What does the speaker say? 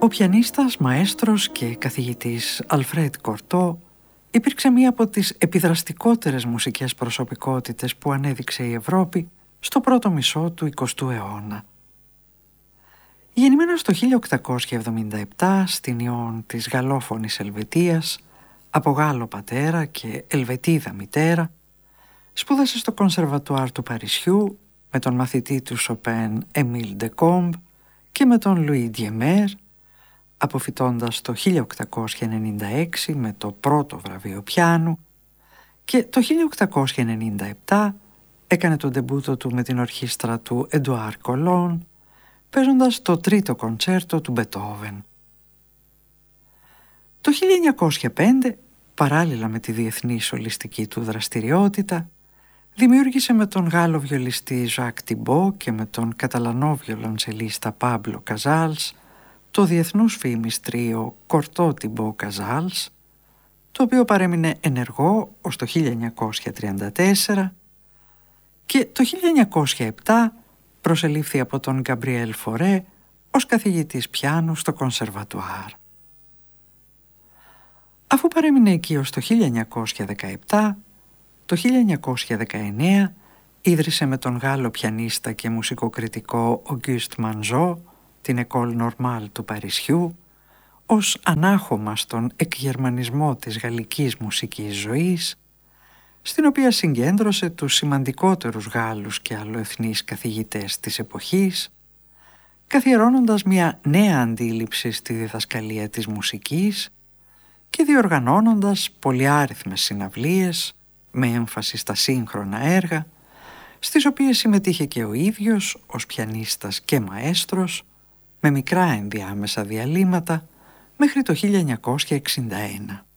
Ο πιανίστας, μαέστρος και καθηγητής Αλφρέντ Κορτό υπήρξε μία από τις επιδραστικότερες μουσικές προσωπικότητες που ανέδειξε η Ευρώπη στο πρώτο μισό του 20ου αιώνα. Γεννημένος το 1877 στην Ιόν της γαλλόφωνης Ελβετίας, από Γάλλο πατέρα και Ελβετίδα μητέρα, σπούδασε στο Κονσερβατουάρ του Παρισιού με τον μαθητή του Σοπέν Εμίλ Ντεκόμπ και με τον Λουί Ντιεμέρ, αποφυτώντας το 1896 με το πρώτο βραβείο πιάνου, και το 1897 έκανε τον ντεμπούτο του με την ορχήστρα του Εντουάρ Κολόν, παίζοντας το τρίτο κοντσέρτο του Μπετόβεν. Το 1905, παράλληλα με τη διεθνή σολιστική του δραστηριότητα, δημιούργησε με τον Γάλλο βιολιστή Ζακ Τιμπό και με τον Καταλανό βιολοντσελίστα Πάμπλο Καζάλς το διεθνούς φήμης τρίο Κορτό Τιμπό Καζάλς, το οποίο παρέμεινε ενεργό ως το 1934 και το 1907 προσελήφθη από τον Γκαμπριέλ Φορέ ως καθηγητής πιάνου στο Κονσερβατουάρ. Αφού παρέμεινε εκεί ως το 1917, το 1919 ίδρυσε με τον Γάλλο πιανίστα και μουσικοκριτικό Auguste Mangeot την École Normale του Παρισιού ως ανάχωμα στον εκγερμανισμό της γαλλικής μουσικής ζωής, στην οποία συγκέντρωσε τους σημαντικότερους Γάλλους και αλλοεθνείς καθηγητές της εποχής, καθιερώνοντας μια νέα αντίληψη στη διδασκαλία της μουσικής και διοργανώνοντας πολυάριθμες συναυλίες με έμφαση στα σύγχρονα έργα, στις οποίες συμμετείχε και ο ίδιος ως πιανίστας και μαέστρος, με μικρά ενδιάμεσα διαλύματα μέχρι το 1961.